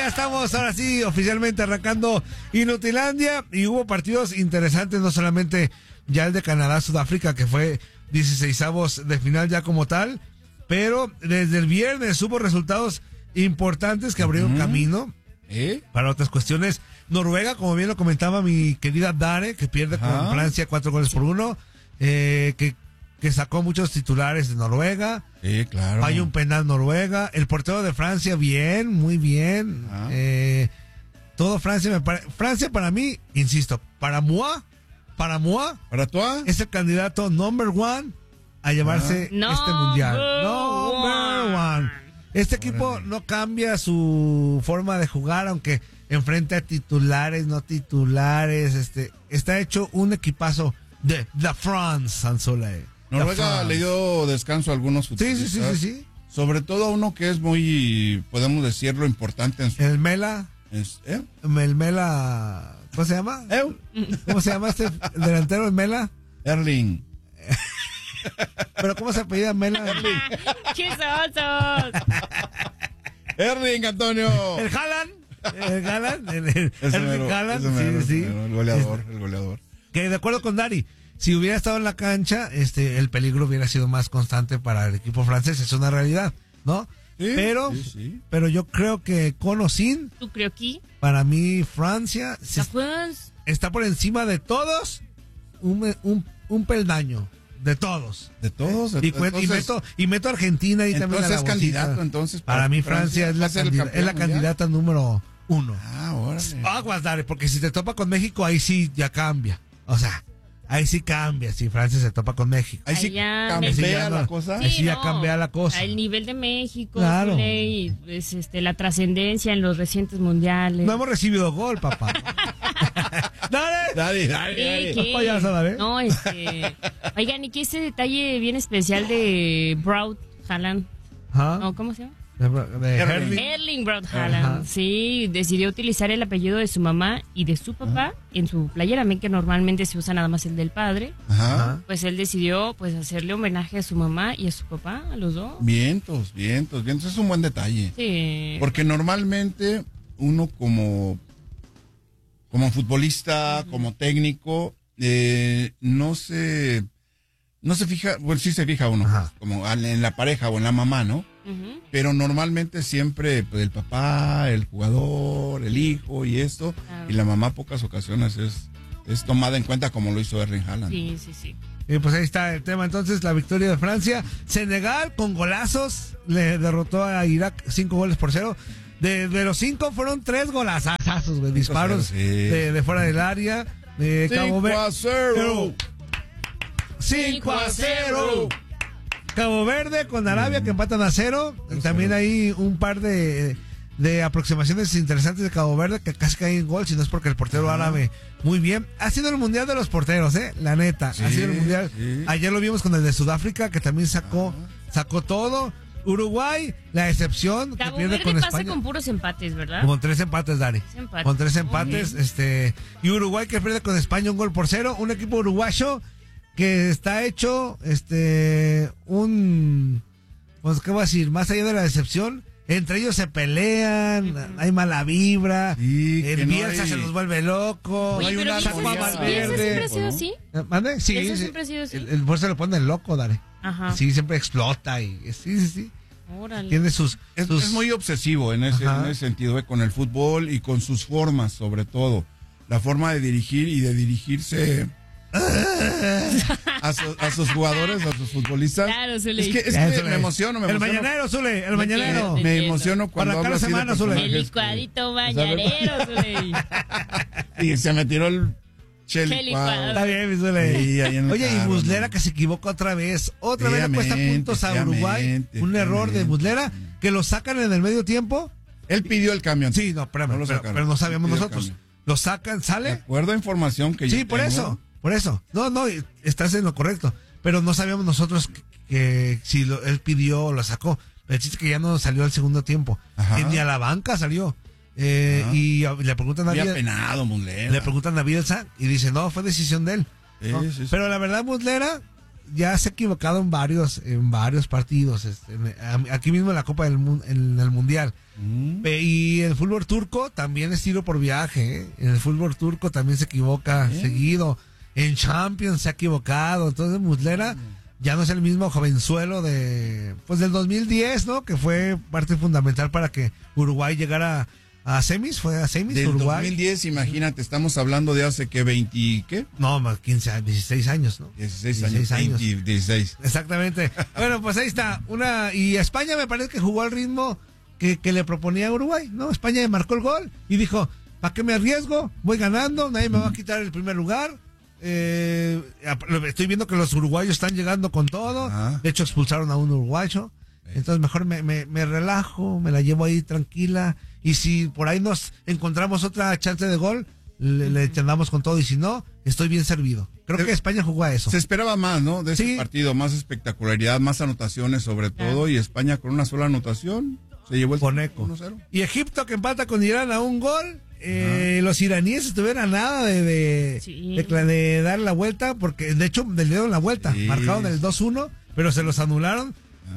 ya estamos ahora sí oficialmente arrancando Inutilandia y hubo partidos interesantes, no solamente ya el de Canadá-Sudáfrica que fue 16avos de final ya como tal, pero desde el viernes hubo resultados importantes que abrieron camino para otras cuestiones. Noruega, como bien lo comentaba mi querida Dare, que pierde con Francia 4-1, que sacó muchos titulares de Noruega. Sí, claro. Hay un penal Noruega. El portero de Francia, bien, muy bien. Todo Francia, Francia para mí, insisto, para moi, ¿Para tú? es el candidato number one a llevarse este mundial. Number one. Este equipo no cambia su forma de jugar, aunque enfrente a titulares, no titulares. Está hecho un equipazo de la France, Sansolé. Noruega le dio descanso a algunos futbolistas. Sí. Sobre todo a uno que es muy, podemos decirlo, importante en su... El Mela. El Mela. ¿Cómo se llama? ¿Cómo se llama este delantero, el Mela? Erling. ¿Pero cómo se apellida Mela? ¡Qué sosos! Erling, Antonio. El Haaland. El Haaland. El Haaland. Sí. El goleador. Que de acuerdo con Dari, si hubiera estado en la cancha, el peligro hubiera sido más constante para el equipo francés, es una realidad, ¿no? Sí, pero yo creo que con o sin, ¿Tú creo que? para mí Francia está por encima de todos, un peldaño, de todos. ¿De todos? Y meto a Argentina ahí también a la es bolsita. candidato, entonces. Para mí Francia es la candidata número 1. Órale. Aguas, Dare, porque si te topa con México, ahí sí ya cambia. O sea, ahí sí cambia si Francia se topa con México. Ahí sí cambia la cosa. Ahí sí ya cambia la cosa. El nivel de México, claro. Y pues, la trascendencia en los recientes mundiales. No hemos recibido gol, papá. Dale. ¿Qué? Payaso, Dale. No, oigan, ¿y qué es ese detalle bien especial de Braut Haaland? No, ¿cómo se llama? Erling Braut Haaland. Sí, decidió utilizar el apellido de su mamá y de su papá en su playera, que normalmente se usa nada más el del padre. Pues él decidió pues hacerle homenaje a su mamá y a su papá, a los dos. Vientos, es un buen detalle. Sí. Porque normalmente uno como futbolista, como técnico, no se fija, bueno, sí se fija uno, como en la pareja o en la mamá, ¿no? Pero normalmente siempre pues, el papá, el jugador, el hijo y esto, y la mamá pocas ocasiones es tomada en cuenta como lo hizo Erling Haaland. Sí. Y pues ahí está el tema, entonces la victoria de Francia. Senegal con golazos le derrotó a Irak 5-0. De los 5 fueron 3 golazazos, güey, disparos de fuera del área. Cabo Verde 5-0. Cabo Verde con Arabia que empatan a 0. También hay un par de aproximaciones interesantes de Cabo Verde que casi caen en gol, si no es porque el portero árabe muy bien. Ha sido el mundial de los porteros, la neta. Ha sido el mundial. Ayer lo vimos con el de Sudáfrica que también sacó todo. Uruguay, la excepción que Cabo pierde Verde con pasa España. con puros empates, ¿verdad? Con 3 empates, Dari. Con 3 empates, y Uruguay que pierde con España 1-0. Un equipo uruguayo que está hecho, pues, ¿qué voy a decir? Más allá de la decepción, entre ellos se pelean, hay mala vibra, el Bielsa se los vuelve loco. Oye, hay pero una ¿Bielsa siempre ha sido así? ¿Mande? Sí. ¿Bielsa siempre ha sido así? El se lo pone loco, Dare. Ajá. Sí, siempre explota y sí. Órale. Tiene sus... Es muy obsesivo en ese sentido, con el fútbol y con sus formas, sobre todo. La forma de dirigir y de dirigirse a sus jugadores, a sus futbolistas. Claro, Zule. Es que me emociono. El mañanero, Zule, el mañanero. Me emociono cuando hablo así de personajes. El licuadito mañanero, Zule. Y se me tiró el licuado. Está bien, Zule. Sí, Oye, y Muslera que se equivoca otra vez le cuesta puntos a Uruguay. Un error de Muslera que lo sacan en el medio tiempo. Él pidió el cambio. Sí, no, pero no sabíamos nosotros. Lo sacan, sale. De acuerdo a información que yo tengo. Por eso. No, estás en lo correcto. Pero no sabíamos nosotros que si él pidió o lo sacó. El chiste que ya no salió al segundo tiempo. Que ni a la banca salió. Y le preguntan a Bielsa. Penado, Muslera. Le preguntan a Bielsa y dice, no, fue decisión de él. ¿No? Sí. Pero la verdad, Muslera, ya se ha equivocado en varios partidos, aquí mismo en la Copa en el Mundial. Y el fútbol turco también es tiro por viaje, ¿eh? En el fútbol turco también se equivoca seguido. En Champions se ha equivocado. Entonces Muslera ya no es el mismo jovenzuelo del 2010, ¿no? Que fue parte fundamental para que Uruguay llegara a semis. Fue a semis del Uruguay. 2010, imagínate, estamos hablando de hace que 20, ¿qué? No, más 16 años, ¿no? 16 años. 16. Exactamente. Bueno, pues ahí está. Y España me parece que jugó al ritmo que le proponía a Uruguay, ¿no? España marcó el gol y dijo, ¿para qué me arriesgo? Voy ganando, nadie me va a quitar el primer lugar. Estoy viendo que los uruguayos están llegando con todo. De hecho, expulsaron a un uruguayo. Entonces mejor me relajo, me la llevo ahí tranquila. Y si por ahí nos encontramos otra chance de gol, le andamos con todo. Y si no, estoy bien servido. Creo que España jugó a eso. Se esperaba más, ¿no? De ese partido, más espectacularidad, más anotaciones sobre todo. Y España con una sola anotación se llevó el Coneco. 1-0. Y Egipto que empata con Irán a un gol. Los iraníes estuvieron a nada de dar la vuelta, porque de hecho le dieron la vuelta, marcaron el 2-1, pero se los anularon.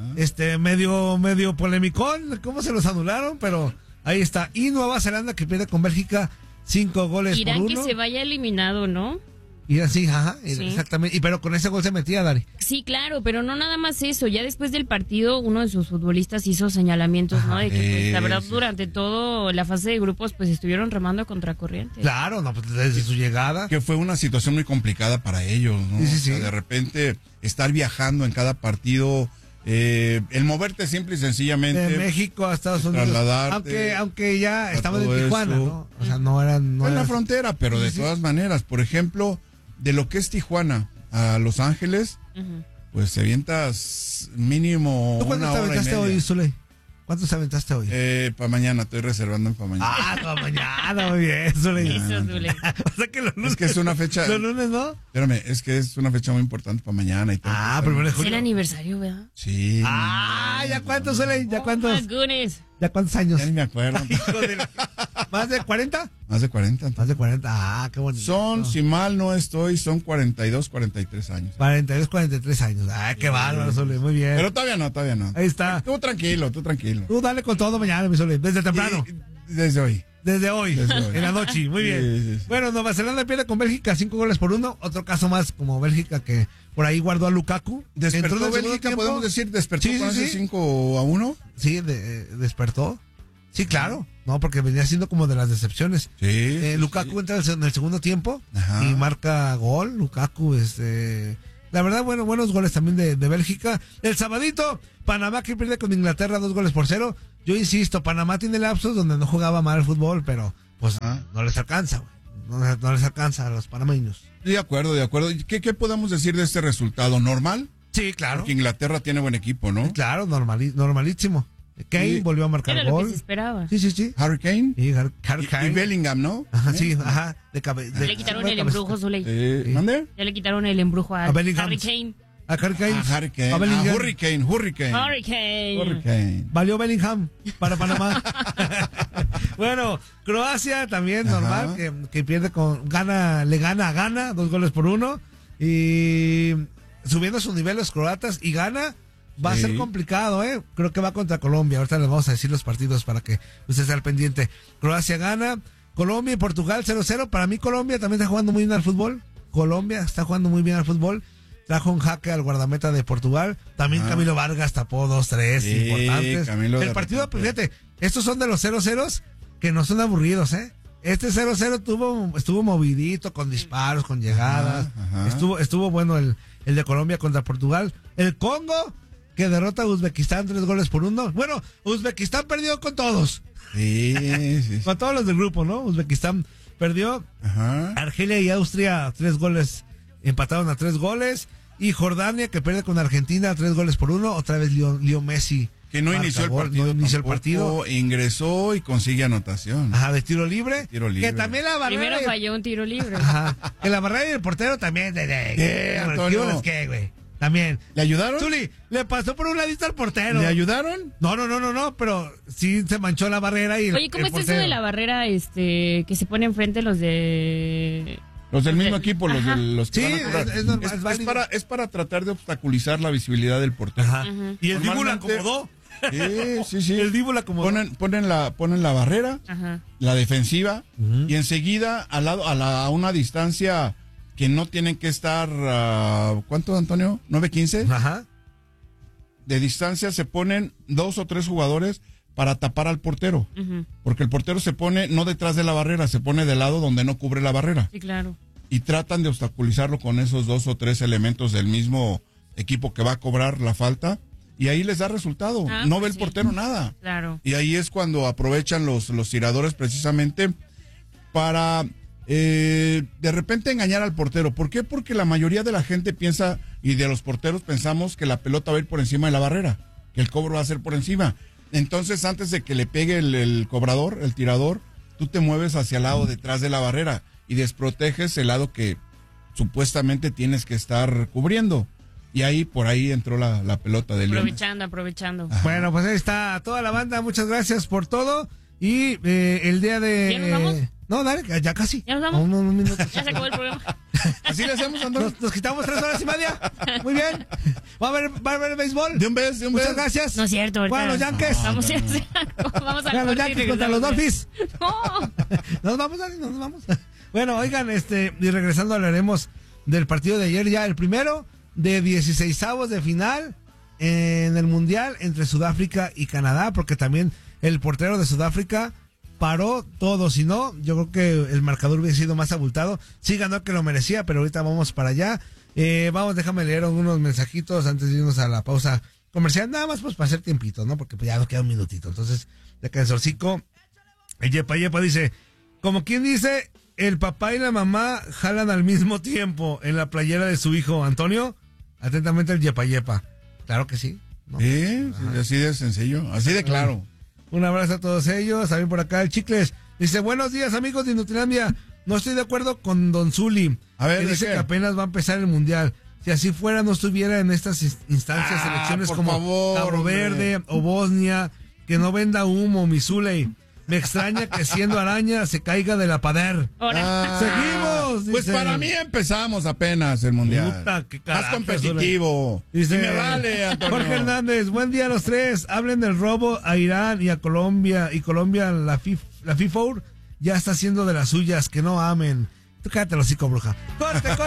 Medio polemicón, cómo se los anularon, pero ahí está. Y Nueva Zelanda que pierde con Bélgica 5 goles Irán por 1. Que se vaya eliminado, ¿no? Irán sí, exactamente. Pero con ese gol se metía, Dari. Sí, claro, pero no nada más eso. Ya después del partido, uno de sus futbolistas hizo señalamientos, ¿no? De que, pues, la verdad, durante todo la fase de grupos, pues, estuvieron remando contra corriente. Claro, no, pues, desde su llegada. Que fue una situación muy complicada para ellos, ¿no? Sí. O sea, de repente, estar viajando en cada partido, el moverte simple y sencillamente. De México a Estados Unidos. Aunque ya estaban en Tijuana, ¿no? O sea, no eran. En la frontera, pero de todas maneras, por ejemplo, de lo que es Tijuana a Los Ángeles, pues te avientas mínimo una hora y media. ¿Cuántos te aventaste hoy, Zuley? ¿Cuántos te aventaste hoy? Para mañana, estoy reservando para mañana. Para mañana, muy bien, Zuley. Eso, Zuley. O sea que los lunes. Es que es una fecha. Los lunes, ¿no? Espérame, es que es una fecha muy importante para mañana y todo. Primero de Es julio. el aniversario, ¿verdad? Sí. ¿Ya cuántos, Zuley? ¿Ya cuántos? Oh, my goodness. ¿Ya cuántos años? Ya ni me acuerdo. ¿Más de 40? Más de 40. Más de 40. Qué bonito. Son, si mal no estoy, son 42, 43 años. 42, 43 años. Qué bárbaro, Zuley. Muy bien. Pero todavía no. Ahí está. Tú tranquilo. Tú dale con todo mañana, mi Zuley. Desde temprano. Desde hoy. Desde hoy, en la noche, muy bien. Sí. Bueno, Nueva Zelanda pierde con Bélgica 5 goles por 1. Otro caso más como Bélgica que por ahí guardó a Lukaku. ¿Despertó Bélgica, podemos decir? ¿Despertó con ese 5-1? Sí, despertó. Sí, claro. No, porque venía siendo como de las decepciones. Sí. Lukaku entra en el segundo tiempo y marca gol. Lukaku, la verdad, buenos goles también de Bélgica. El sabadito, Panamá que pierde con Inglaterra 2 goles por 0. Yo insisto, Panamá tiene lapsos donde no jugaba mal el fútbol, pero pues no les alcanza, güey. No les alcanza a los panameños. De acuerdo. ¿Qué podemos decir de este resultado? ¿Normal? Sí, claro. Porque Inglaterra tiene buen equipo, ¿no? Sí, claro, normalísimo. Kane volvió a marcar era gol. Lo que se esperaba. Sí. Harry Kane. Y Harry Kane. Y Bellingham, ¿no? Ajá. Le quitaron el embrujo, Zuley. ¿Dónde? Ya le quitaron el embrujo a Bellingham. Harry Kane. A Harry Kane. A Bellingham. Hurricane. Valió Bellingham para Panamá. Bueno, Croacia también normal, que pierde le gana a Ghana 2 goles por 1. Y subiendo sus niveles los croatas y Ghana. Va a ser complicado, ¿eh? Creo que va contra Colombia. Ahorita les vamos a decir los partidos para que usted esté al pendiente. Croacia gana. Colombia y Portugal 0-0. Para mí Colombia también está jugando muy bien al fútbol. Colombia está jugando muy bien al fútbol. Trajo un jaque al guardameta de Portugal. También Camilo Vargas tapó 2-3 importantes. Camilo el partido, fíjate, estos son de los 0-0 que no son aburridos, ¿eh? Este 0-0 estuvo movidito, con disparos, con llegadas. Estuvo bueno el de Colombia contra Portugal. El Congo, que derrota a Uzbekistán 3 goles por 1. Bueno, Uzbekistán perdió con todos. Sí. Con todos los del grupo, ¿no? Uzbekistán perdió. Argelia y Austria 3 goles. Empataron a 3 goles. Y Jordania, que pierde con Argentina 3 goles por 1. Otra vez Leo Messi. Que no inició el partido. No inició el partido. Ingresó y consigue anotación. De tiro libre. Que también la barrera. Primero falló un tiro libre. Que la barrera y el portero también. Antonio? ¿Qué, güey? También. ¿Le ayudaron? Zuli, le pasó por un ladito al portero. ¿Le ayudaron? No, pero sí se manchó la barrera y Oye, ¿cómo está eso de la barrera que se pone enfrente los de Los del mismo equipo, los que sí, van a cobrar. Es para tratar de obstaculizar la visibilidad del portero. Ajá. Y el Dibu la acomodó. Sí. El Dibu la acomodó. Ponen la barrera, la defensiva, y enseguida a una distancia que no tienen que estar, ¿cuánto, Antonio? ¿9-15? Ajá. De distancia se ponen 2 o 3 jugadores para tapar al portero. Porque el portero se pone no detrás de la barrera, se pone del lado donde no cubre la barrera. Sí, claro. Y tratan de obstaculizarlo con esos 2 o 3 elementos del mismo equipo que va a cobrar la falta. Y ahí les da resultado. No ve el portero nada. Claro. Y ahí es cuando aprovechan los tiradores precisamente para de repente engañar al portero. ¿Por qué? Porque la mayoría de la gente piensa, y de los porteros pensamos, que la pelota va a ir por encima de la barrera, que el cobro va a ser por encima. Entonces, antes de que le pegue el cobrador, el tirador, tú te mueves hacia el lado detrás de la barrera y desproteges el lado que supuestamente tienes que estar cubriendo. Y ahí, por ahí entró la pelota de León. Aprovechando. Ajá. Bueno, pues ahí está toda la banda. Muchas gracias por todo. Y el día de... ¿Ya nos vamos? No, dale, ya casi. ¿Ya nos vamos? Un minuto. Ya se acabó el programa. Así le hacemos, Antonio. Nos quitamos 3 horas y media. Muy bien. ¿Va a haber béisbol? De un vez. Muchas gracias. No es cierto. Bueno, los Yankees. Vamos a los Yankees contra los Dolphins. No. Nos vamos. Bueno, oigan, y regresando hablaremos del partido de ayer, ya el primero de 16avos de final en el Mundial entre Sudáfrica y Canadá, porque también el portero de Sudáfrica paró todo. Si no, yo creo que el marcador hubiera sido más abultado. Sí ganó, que lo merecía, pero ahorita vamos para allá. Déjame leer unos mensajitos antes de irnos a la pausa comercial, nada más pues para hacer tiempito, ¿no? Porque pues ya nos queda un minutito. Entonces, de que el Sorcico, el Yepa dice, como quien dice, el papá y la mamá jalan al mismo tiempo en la playera de su hijo. Antonio, atentamente el Yepa. Claro que sí, ¿no? Sí, así de sencillo, así de claro. Un abrazo a todos ellos. También por acá el Chicles dice, buenos días amigos de Inutilandia. No estoy de acuerdo con Don Zuli, a ver, que dice que apenas va a empezar el Mundial. Si así fuera, no estuviera en estas instancias, selecciones como Cabo Verde o Bosnia. Que no venda humo, mi Zuley. Me extraña que siendo araña se caiga de la pader. Seguimos. Dice. Pues para mí empezamos apenas el Mundial. Puta, qué carajo, más competitivo. Dice, y me vale, Antonio. Jorge Hernández, buen día a los tres. Hablen del robo a Irán y a Colombia. Y Colombia, la FIFA ya está haciendo de las suyas. Que no amen. Tú cállate los hocico, bruja. Corte.